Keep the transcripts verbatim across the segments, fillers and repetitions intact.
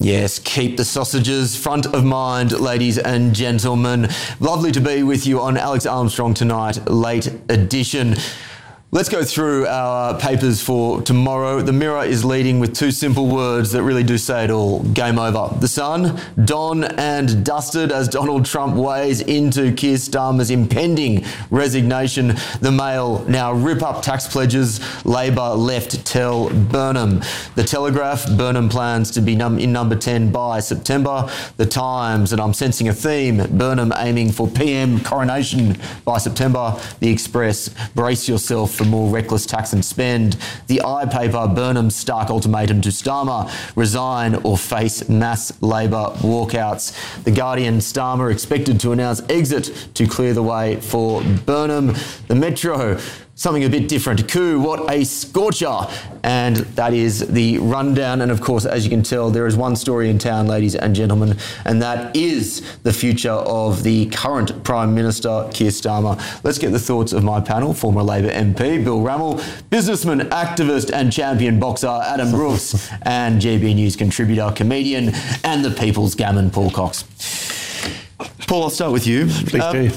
Yes, keep the sausages front of mind, ladies and gentlemen. Lovely to be with you on Alex Armstrong Tonight, late edition. Let's go through our papers for tomorrow. The Mirror is leading with two simple words that really do say it all. Game over. The Sun, done and dusted as Donald Trump weighs into Keir Starmer's impending resignation. The Mail, now rip up tax pledges. Labor left tell Burnham. The Telegraph, Burnham plans to be num- in number ten by September. The Times, and I'm sensing a theme, Burnham aiming for P M coronation by September. The Express, brace yourself for more reckless tax and spend. The iPaper, Burnham's stark ultimatum to Starmer, resign or face mass Labor walkouts. The Guardian, Starmer expected to announce exit to clear the way for Burnham. The Metro, something a bit different. Coup, what a scorcher. And that is the rundown. And of course, as you can tell, there is one story in town, ladies and gentlemen, and that is the future of the current Prime Minister, Keir Starmer. Let's get the thoughts of my panel, former Labor M P, Bill Rammell, businessman, activist and champion boxer, Adam Brooks, and G B News contributor, comedian, and the People's Gammon, Paul Cox. Paul, I'll start with you. Please um, do.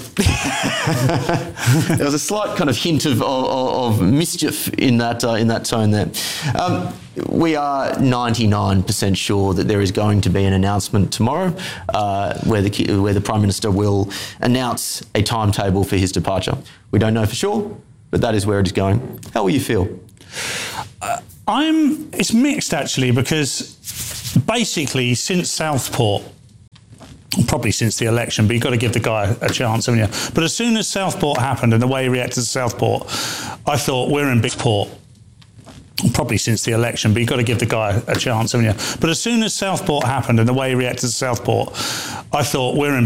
There was a slight kind of hint of, of, of mischief in that uh, in that tone there. Um, we are ninety-nine percent sure that there is going to be an announcement tomorrow uh, where the where the Prime Minister will announce a timetable for his departure. We don't know for sure, but that is where it is going. How will you feel? Uh, I'm. It's mixed actually, because basically since Southport, probably since the election, but you've got to give the guy a chance, haven't you? But as soon as Southport happened and the way he reacted to Southport, I thought, we're in big port. Probably since the election, but you've got to give the guy a chance, haven't you? But as soon as Southport happened and the way he reacted to Southport, I thought, we're in